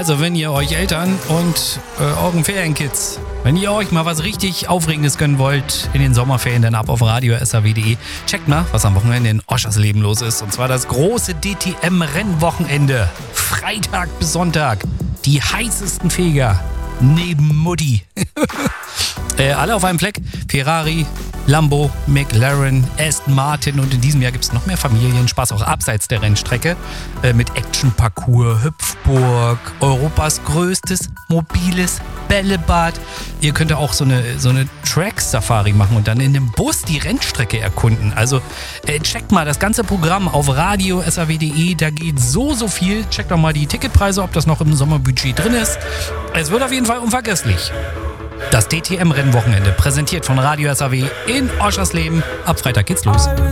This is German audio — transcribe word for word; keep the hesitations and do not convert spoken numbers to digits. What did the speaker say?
Also wenn ihr euch Eltern und äh, euren Ferienkids, wenn ihr euch mal was richtig Aufregendes gönnen wollt in den Sommerferien, dann ab auf radio s a w punkt d e. Checkt mal, was am Wochenende in Oschersleben los ist. Und zwar das große D T M-Rennwochenende. Freitag bis Sonntag. Die heißesten Feger neben Mutti. äh, alle auf einem Fleck. Ferrari, Lambo, McLaren, Aston Martin und in diesem Jahr gibt es noch mehr Familienspaß, auch abseits der Rennstrecke, äh, mit Action-Parcours, Hüpfburg, Europas größtes mobiles Bällebad. Ihr könnt auch so eine, so eine Track-Safari machen und dann in einem Bus die Rennstrecke erkunden. Also äh, checkt mal das ganze Programm auf radio s a w punkt d e, da geht so, so viel. Checkt doch mal die Ticketpreise, ob das noch im Sommerbudget drin ist. Es wird auf jeden Fall unvergesslich. Das D T M-Rennwochenende, präsentiert von Radio S A W in Oschersleben. Ab Freitag geht's los.